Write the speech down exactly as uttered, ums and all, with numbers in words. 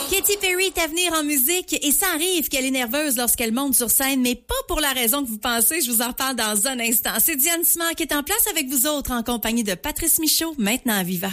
Katy Perry est à venir en musique et ça arrive qu'elle est nerveuse lorsqu'elle monte sur scène, mais pas pour la raison que vous pensez. Je vous en parle dans un instant. C'est Diane Simard qui est en place avec vous autres en compagnie de Patrice Michaud, maintenant à Viva.